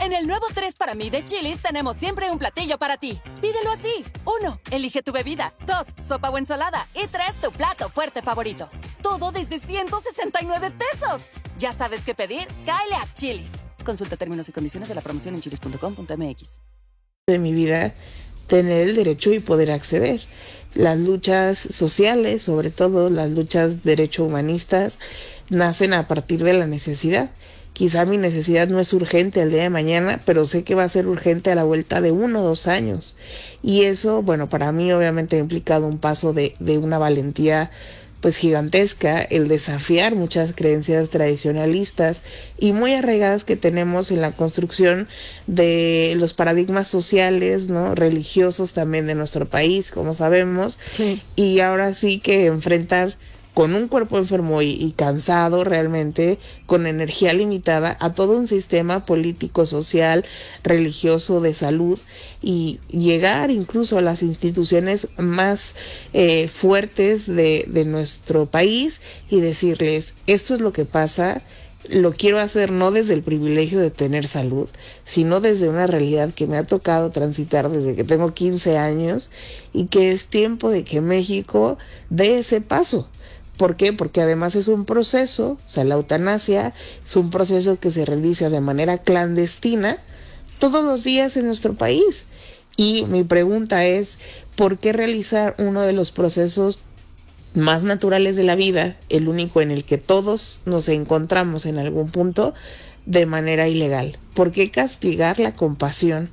En el nuevo 3 para mí de Chili's tenemos siempre un platillo para ti. Pídelo así. 1. Elige tu bebida. 2. Sopa o ensalada. Y 3. Tu plato fuerte favorito. Todo desde 169 pesos. ¿Ya sabes qué pedir? Cáele a Chili's. Consulta términos y condiciones de la promoción en chilis.com.mx. De mi vida, tener el derecho y poder acceder. Las luchas sociales, sobre todo las luchas derecho humanistas, nacen a partir de la necesidad. Quizá mi necesidad no es urgente el día de mañana, pero sé que va a ser urgente a la vuelta de 1 o 2 años. Y eso, bueno, para mí obviamente ha implicado un paso de una valentía pues gigantesca, el desafiar muchas creencias tradicionalistas y muy arraigadas que tenemos en la construcción de los paradigmas sociales, ¿no? Religiosos también de nuestro país, como sabemos. Sí. Y ahora sí que enfrentar con un cuerpo enfermo y cansado realmente, con energía limitada, a todo un sistema político, social, religioso, de salud, y llegar incluso a las instituciones más fuertes de nuestro país y decirles, esto es lo que pasa, lo quiero hacer no desde el privilegio de tener salud, sino desde una realidad que me ha tocado transitar desde que tengo 15 años y que es tiempo de que México dé ese paso. ¿Por qué? Porque además es un proceso, o sea, la eutanasia es un proceso que se realiza de manera clandestina todos los días en nuestro país. Y mi pregunta es, ¿por qué realizar uno de los procesos más naturales de la vida, el único en el que todos nos encontramos en algún punto, de manera ilegal? ¿Por qué castigar la compasión?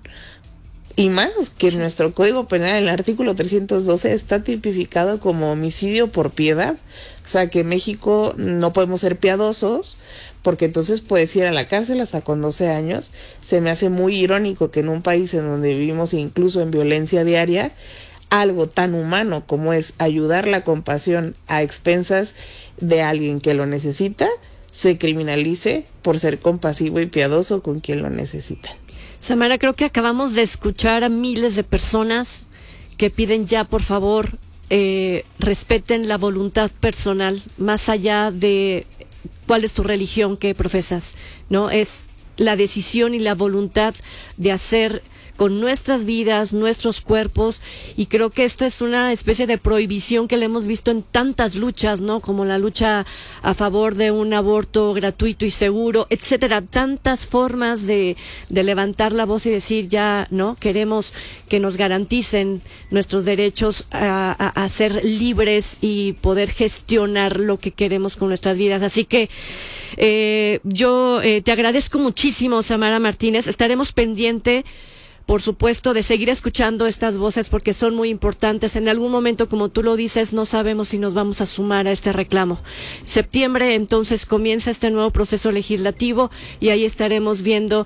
Y más que en nuestro Código Penal, en el artículo 312, está tipificado como homicidio por piedad. O sea, que en México no podemos ser piadosos, porque entonces puedes ir a la cárcel hasta con 12 años. Se me hace muy irónico que en un país en donde vivimos incluso en violencia diaria, algo tan humano como es ayudar la compasión a expensas de alguien que lo necesita, se criminalice por ser compasivo y piadoso con quien lo necesita. Samara, creo que acabamos de escuchar a miles de personas que piden ya, por favor, respeten la voluntad personal, más allá de cuál es tu religión que profesas, ¿no? Es la decisión y la voluntad de hacer con nuestras vidas, nuestros cuerpos, y creo que esto es una especie de prohibición que le hemos visto en tantas luchas, ¿no? Como la lucha a favor de un aborto gratuito y seguro, etcétera, tantas formas de levantar la voz y decir ya, ¿no? Queremos que nos garanticen nuestros derechos a ser libres y poder gestionar lo que queremos con nuestras vidas. Así que yo te agradezco muchísimo, Samara Martínez. Estaremos pendiente, por supuesto, de seguir escuchando estas voces porque son muy importantes. En algún momento, como tú lo dices, no sabemos si nos vamos a sumar a este reclamo. Septiembre, entonces, comienza este nuevo proceso legislativo y ahí estaremos viendo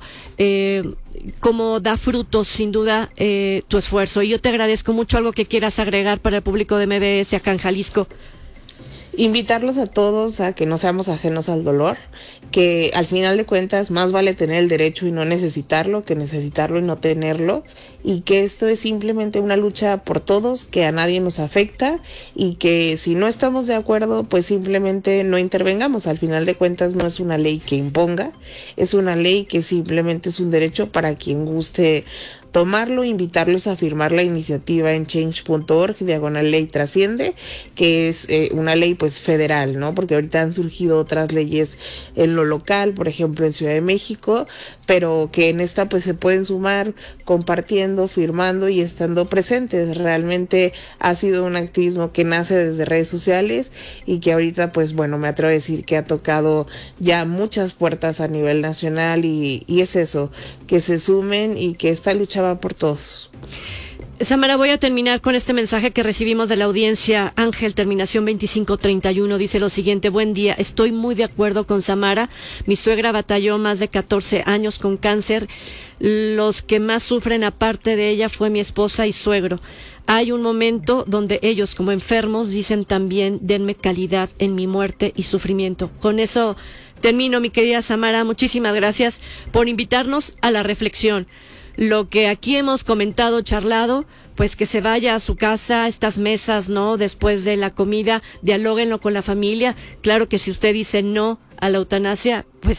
cómo da frutos, sin duda, tu esfuerzo. Y yo te agradezco mucho. Algo que quieras agregar para el público de MBS acá en Jalisco. Invitarlos a todos a que no seamos ajenos al dolor, que al final de cuentas más vale tener el derecho y no necesitarlo que necesitarlo y no tenerlo, y que esto es simplemente una lucha por todos, que a nadie nos afecta y que si no estamos de acuerdo pues simplemente no intervengamos. Al final de cuentas no es una ley que imponga, es una ley que simplemente es un derecho para quien guste tomarlo. Invitarlos a firmar la iniciativa en change.org/ley trasciende, que es una ley pues federal, ¿no? Porque ahorita han surgido otras leyes en lo local, por ejemplo en Ciudad de México, pero que en esta pues se pueden sumar compartiendo, firmando y estando presentes. Realmente ha sido un activismo que nace desde redes sociales y que ahorita pues bueno, me atrevo a decir que ha tocado ya muchas puertas a nivel nacional y es eso, que se sumen y que esta lucha va por todos. Samara, voy a terminar con este mensaje que recibimos de la audiencia. Ángel, terminación 2531, dice lo siguiente: buen día, estoy muy de acuerdo con Samara. Mi suegra batalló más de 14 años con cáncer. Los que más sufren aparte de ella fue mi esposa y suegro. Hay un momento donde ellos como enfermos dicen también, denme calidad en mi muerte y sufrimiento. Con eso termino, mi querida Samara. Muchísimas gracias por invitarnos a la reflexión. Lo que aquí hemos comentado, charlado, pues que se vaya a su casa, estas mesas, ¿no? Después de la comida, dialóguenlo con la familia. Claro que si usted dice no a la eutanasia, pues